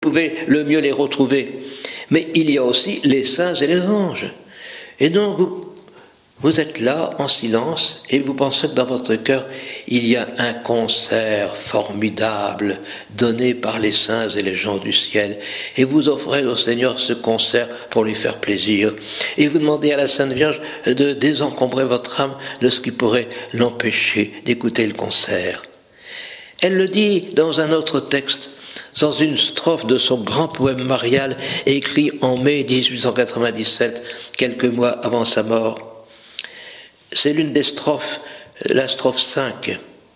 pouvez le mieux les retrouver. Mais il y a aussi les saints et les anges. Et donc, vous êtes là en silence et vous pensez que dans votre cœur, il y a un concert formidable donné par les saints et les gens du ciel. Et vous offrez au Seigneur ce concert pour lui faire plaisir. Et vous demandez à la Sainte Vierge de désencombrer votre âme de ce qui pourrait l'empêcher d'écouter le concert. Elle le dit dans un autre texte, dans une strophe de son grand poème marial écrit en mai 1897, quelques mois avant sa mort. C'est l'une des strophes, la strophe 5.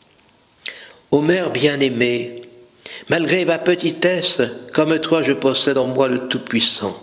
Ô mère bien-aimée, malgré ma petitesse, comme toi je possède en moi le Tout-Puissant.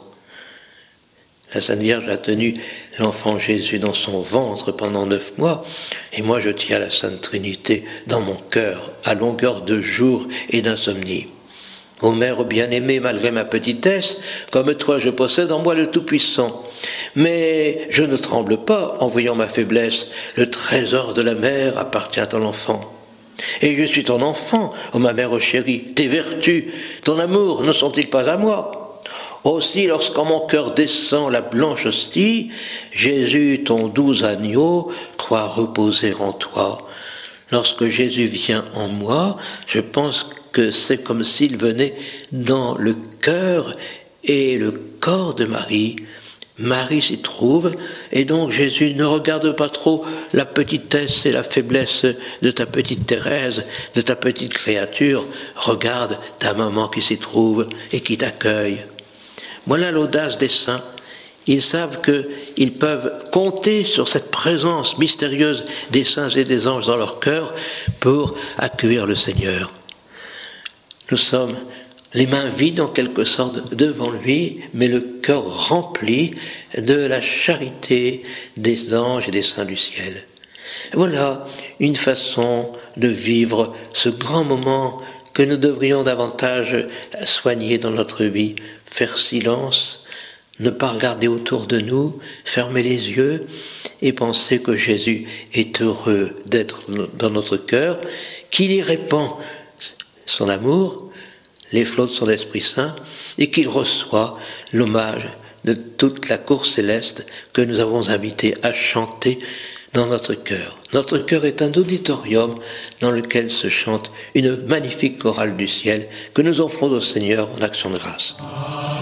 La Sainte Vierge a tenu l'enfant Jésus dans son ventre pendant 9 mois, et moi je tiens la Sainte Trinité dans mon cœur, à longueur de jour et d'insomnie. Ô mère bien-aimée, malgré ma petitesse, comme toi je possède en moi le Tout-Puissant. Mais je ne tremble pas en voyant ma faiblesse, le trésor de la mère appartient à l'enfant. Et je suis ton enfant, ô ma mère chérie, tes vertus, ton amour ne sont-ils pas à moi? Aussi, lorsqu'en mon cœur descend la blanche hostie, Jésus, ton doux agneau, croit reposer en toi. Lorsque Jésus vient en moi, je pense que c'est comme s'il venait dans le cœur et le corps de Marie. Marie s'y trouve, et donc Jésus ne regarde pas trop la petitesse et la faiblesse de ta petite Thérèse, de ta petite créature. Regarde ta maman qui s'y trouve et qui t'accueille. Voilà l'audace des saints. Ils savent qu'ils peuvent compter sur cette présence mystérieuse des saints et des anges dans leur cœur pour accueillir le Seigneur. Nous sommes les mains vides en quelque sorte devant lui, mais le cœur rempli de la charité des anges et des saints du ciel. Voilà une façon de vivre ce grand moment que nous devrions davantage soigner dans notre vie, faire silence, ne pas regarder autour de nous, fermer les yeux et penser que Jésus est heureux d'être dans notre cœur, qu'il y répand son amour, les flots de son Esprit Saint, et qu'il reçoit l'hommage de toute la cour céleste que nous avons invité à chanter dans notre cœur. Notre cœur est un auditorium dans lequel se chante une magnifique chorale du ciel que nous offrons au Seigneur en action de grâce.